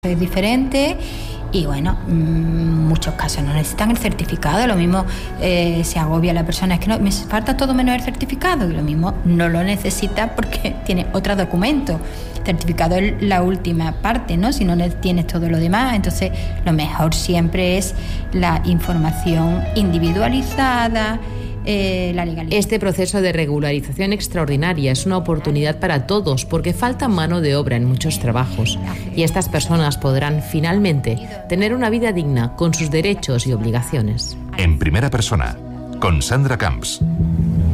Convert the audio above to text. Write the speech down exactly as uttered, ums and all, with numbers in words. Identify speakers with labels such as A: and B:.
A: Es diferente y bueno, en muchos casos no necesitan el certificado. Lo mismo eh, se agobia la persona, es que no, me falta todo menos el certificado, y lo mismo no lo necesita porque tiene otro documento. El certificado es la última parte, ¿no? Si no tienes todo lo demás, entonces lo mejor siempre es la información individualizada. Eh, la legalidad.
B: Este proceso de regularización extraordinaria es una oportunidad para todos porque falta mano de obra en muchos trabajos y estas personas podrán finalmente tener una vida digna con sus derechos y obligaciones.
C: En primera persona, con Sandra Camps.